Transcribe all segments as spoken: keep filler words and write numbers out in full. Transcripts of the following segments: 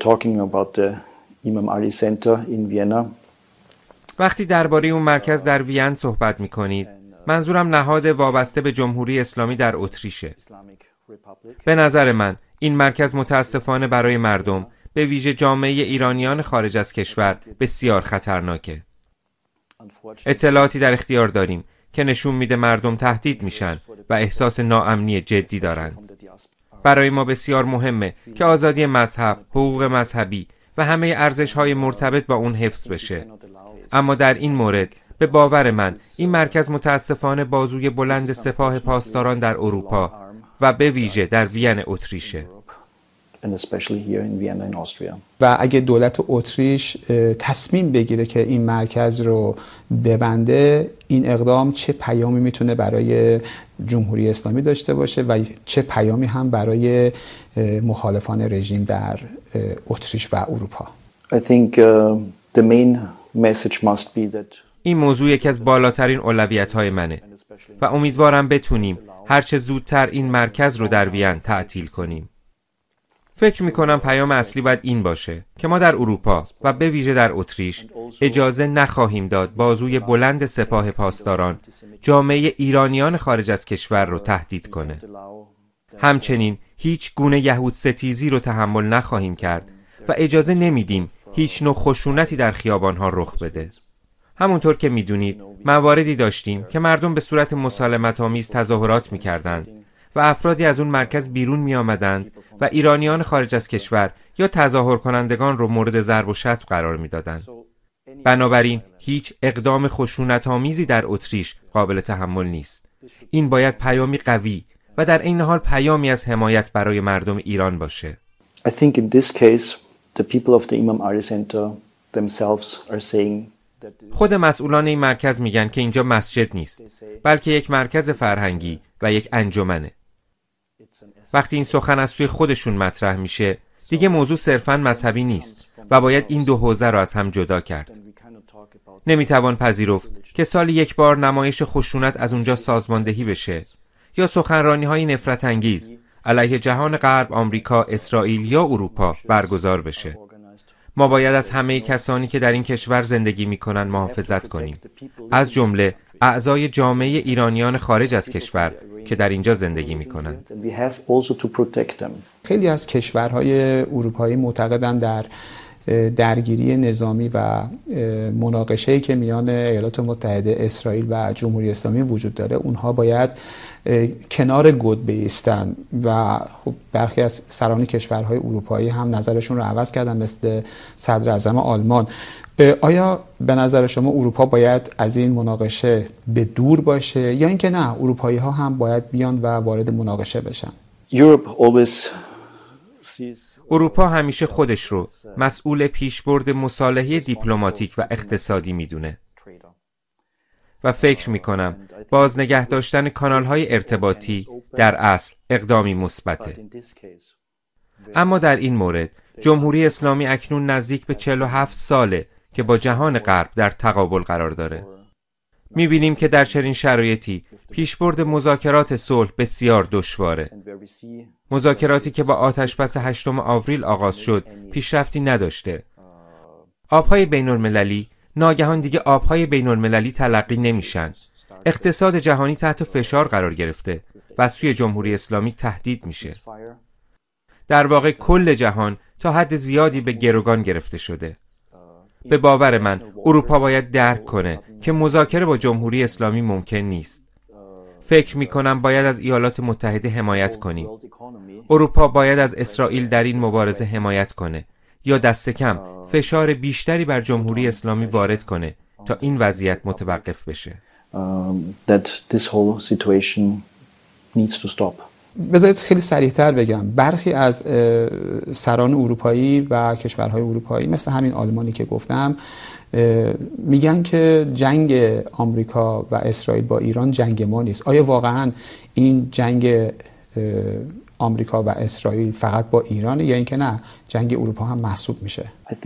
talking about the Imam Ali Center in Vienna. وقتی درباره اون مرکز در وین صحبت می‌کنید، منظورم نهاد وابسته به جمهوری اسلامی در اتریشه. به نظر من این مرکز متاسفانه برای مردم، به ویژه جامعه ایرانیان خارج از کشور، بسیار خطرناکه. اطلاعاتی در اختیار داریم که نشون میده مردم تهدید میشن و احساس ناامنی جدی دارند. برای ما بسیار مهمه که آزادی مذهب، حقوق مذهبی و همه ارزش‌های مرتبط با اون حفظ بشه. اما در این مورد به باور من این مرکز متاسفانه بازوی بلند سپاه پاسداران در اروپا و به ویژه در وین اتریشه. و اگه دولت اتریش تصمیم بگیره که این مرکز رو ببنده، این اقدام چه پیامی میتونه برای جمهوری اسلامی داشته باشه و چه پیامی هم برای مخالفان رژیم در اتریش و اروپا؟ I think uh, the main message must be that این موضوع یکی از بالاترین اولویت‌های منه و امیدوارم بتونیم هرچه زودتر این مرکز رو در وین تعطیل کنیم. فکر میکنم پیام اصلی باید این باشه که ما در اروپا و به ویژه در اتریش اجازه نخواهیم داد بازوی بلند سپاه پاسداران جامعه ایرانیان خارج از کشور رو تهدید کنه. همچنین هیچ گونه یهود ستیزی رو تحمل نخواهیم کرد و اجازه نمیدیم هیچ نوع خشونتی در خیابانها رخ بده. همونطور که میدونید مواردی داشتیم که مردم به صورت مسالمت‌آمیز تظاهرات میکردند و افرادی از اون مرکز بیرون می آمدند و ایرانیان خارج از کشور یا تظاهر کنندگان رو مورد ضرب و شتم قرار می دادند. بنابراین هیچ اقدام خشونت‌آمیزی در اتریش قابل تحمل نیست. این باید پیامی قوی و در عین حال پیامی از حمایت برای مردم ایران باشه. I think in this case the people of the Imam Ali Center themselves are saying that خود مسئولان این مرکز میگن که اینجا مسجد نیست، بلکه یک مرکز فرهنگی و یک انجمنه. وقتی این سخن از سوی خودشون مطرح میشه، دیگه موضوع صرفاً مذهبی نیست و باید این دو حوزه را از هم جدا کرد. نمیتوان پذیرفت که سال یک بار نمایش خشونت از اونجا سازماندهی بشه یا سخنرانی‌های نفرت انگیز علیه جهان غرب، آمریکا، اسرائیل یا اروپا برگزار بشه. ما باید از همه کسانی که در این کشور زندگی میکنن محافظت کنیم، از جمله اعضای جامعه ایرانیان خارج از کشور که در اینجا زندگی میکنند. خیلی از کشورهای اروپایی معتقدند در درگیری نظامی و مناقشه‌ای که میان ایالات متحده، اسرائیل و جمهوری اسلامی وجود داره، اونها باید کنار گود بایستن و خب برخی از سران کشورهای اروپایی هم نظرشون رو عوض کردن، مثل صدر اعظم آلمان. آیا به نظر شما اروپا باید از این مناقشه به دور باشه یا اینکه نه، اروپایی ها هم باید بیان و وارد مناقشه بشن؟ اروپا همیشه خودش رو مسئول پیشبرد مصالحه دیپلماتیک و اقتصادی میدونه و فکر میکنم باز نگه داشتن کانال‌های ارتباطی در اصل اقدامی مثبته. اما در این مورد جمهوری اسلامی اکنون نزدیک به چهل و هفت ساله که با جهان غرب در تقابل قرار داره. میبینیم که در چنین شرایطی پیشبرد مذاکرات صلح بسیار دشواره. مذاکراتی که با آتشبس هشتم آوریل آغاز شد پیشرفتی نداشته. آبهای بین المللی ناگهان دیگه آبهای بین المللی تلقی نمیشن. اقتصاد جهانی تحت فشار قرار گرفته و از سوی جمهوری اسلامی تهدید میشه. در واقع کل جهان تا حد زیادی به گروگان گرفته شده. به باور من اروپا باید درک کنه که مذاکره با جمهوری اسلامی ممکن نیست. فکر میکنم باید از ایالات متحده حمایت کنیم. اروپا باید از اسرائیل در این مبارزه حمایت کنه یا دست کم فشار بیشتری بر جمهوری اسلامی وارد کنه تا این وضعیت متوقف بشه. بذارید خیلی سریعتر بگم، برخی از سران اروپایی و کشورهای اروپایی مثل همین آلمانی که گفتم میگن که جنگ آمریکا و اسرائیل با ایران جنگ ما نیست. آیا واقعا این جنگ آمریکا و اسرائیل فقط با ایرانه یا اینکه نه جنگ اروپا هم محسوب میشه؟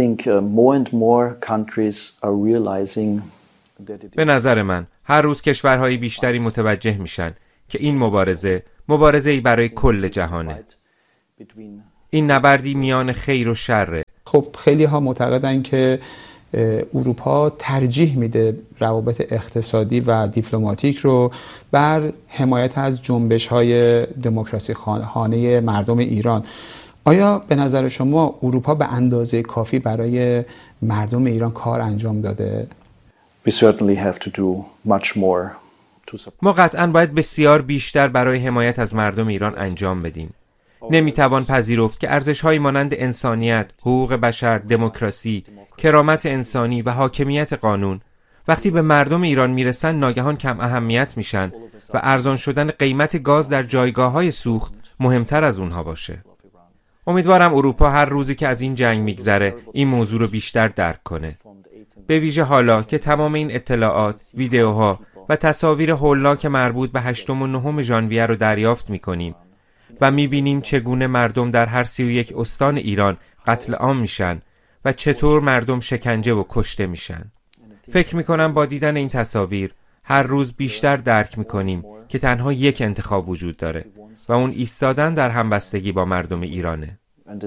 به نظر من هر روز کشورهای بیشتری متوجه میشن که این مبارزه مبارزه‌ای برای کل جهانه. این نبردی میان خیر و شره خب خیلی ها معتقدن که اروپا ترجیح میده روابط اقتصادی و دیپلماتیک رو بر حمایت از جنبش‌های دموکراسی خواهانه مردم ایران. آیا به نظر شما اروپا به اندازه کافی برای مردم ایران کار انجام داده؟ We certainly have to do much more to support. ما قطعاً باید بسیار بیشتر برای حمایت از مردم ایران انجام بدیم. نمیتوان پذیرفت که ارزش‌هایی مانند انسانیت، حقوق بشر، دموکراسی، کرامت انسانی و حاکمیت قانون وقتی به مردم ایران میرسن ناگهان کم اهمیت میشن و ارزان شدن قیمت گاز در جایگاه‌های سوخت مهمتر از اونها باشه. امیدوارم اروپا هر روزی که از این جنگ میگذره این موضوع رو بیشتر درک کنه. به ویژه حالا که تمام این اطلاعات، ویدیوها و تصاویر هولناک مربوط به هشتم و نهم ژانویه رو دریافت میکنیم و میبینیم چگونه مردم در هر سی و یک استان ایران قتل عام میشن و چطور مردم شکنجه و کشته میشن. فکر میکنم با دیدن این تصاویر هر روز بیشتر درک میکنیم که تنها یک انتخاب وجود داره و اون ایستادن در همبستگی با مردم ایرانه.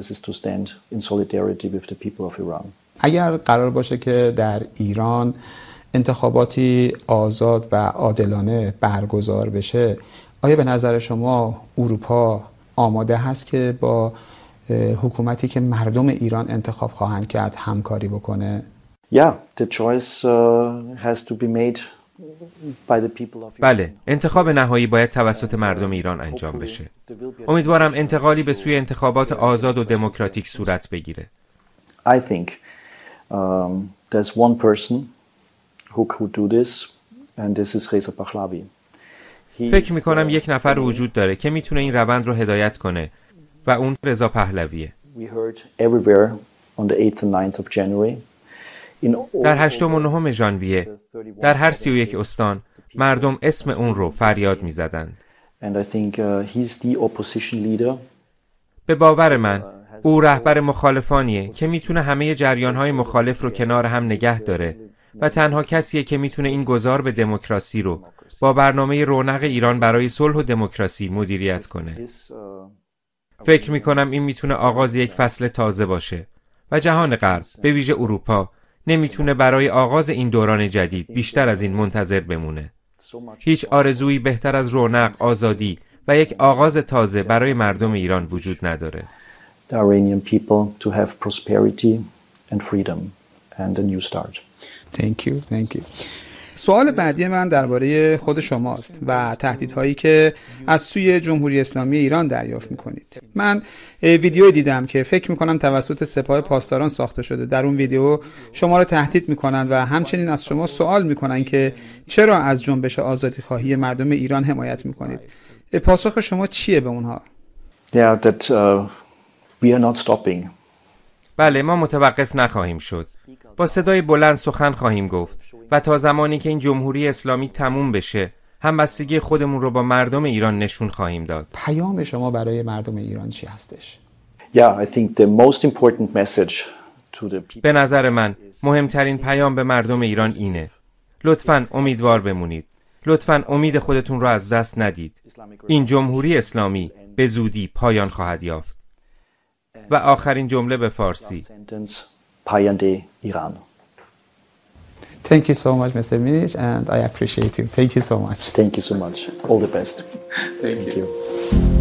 اگر قرار باشه که در ایران انتخاباتی آزاد و عادلانه برگزار بشه، آیا به نظر شما اروپا آماده هست که با حکومتی که مردم ایران انتخاب خواهند کرد همکاری بکنه؟ Yeah, the choice uh, has to be made by the people of Iran. بله، انتخاب نهایی باید توسط مردم ایران انجام بشه. امیدوارم انتقالی به سوی انتخابات آزاد و دموکراتیک صورت بگیره. I think um, there's one person who could do this and this is Reza Pahlavi. فکر میکنم یک نفر وجود داره که میتونه این روند رو هدایت کنه و اون رضا پهلویه. We heard everywhere on the eighth and ninth of January. در هشتم و نهم ژانویه در هر سی و یک استان مردم اسم اون رو فریاد میزدند. And I think uh, he's the opposition leader. به باور من او رهبر مخالفانیه که میتونه همه جریان‌های مخالف رو کنار هم نگه داره و تنها کسیه که میتونه این گذار به دموکراسی رو با برنامه رونق ایران برای صلح و دموکراسی مدیریت کنه. فکر میکنم این میتونه آغاز یک فصل تازه باشه و جهان غرب به ویژه اروپا نمیتونه برای آغاز این دوران جدید بیشتر از این منتظر بمونه. هیچ آرزویی بهتر از رونق، آزادی و یک آغاز تازه برای مردم ایران وجود نداره. The Iranian people to have prosperity and freedom and a new start. Thank you. Thank you. سوال بعدی من درباره خود شماست و تهدیدهایی که از سوی جمهوری اسلامی ایران دریافت میکنید. من ویدیو دیدم که فکر میکنم توسط سپاه پاسداران ساخته شده. در اون ویدیو شما رو تهدید میکنن و همچنین از شما سوال میکنن که چرا از جنبش آزادی خواهی مردم ایران حمایت میکنید. پاسخ شما چیه به اونها؟ Yeah, that uh, we are not stopping. بله، ما متوقف نخواهیم شد. با صدای بلند سخن خواهیم گفت و تا زمانی که این جمهوری اسلامی تموم بشه همبستگی خودمون رو با مردم ایران نشون خواهیم داد. پیام شما برای مردم ایران چی هستش؟ Yeah, I think the most important message to the people. به نظر من مهمترین پیام به مردم ایران اینه: لطفاً امیدوار بمونید. لطفاً امید خودتون رو از دست ندید. این جمهوری اسلامی به زودی پایان خواهد یافت. و آخرین جمله به فارسی. پاینده ایران. Thank you so much, Mister Minich, and I appreciate you. Thank you so much. Thank you so much. All the best. Thank, Thank you. you.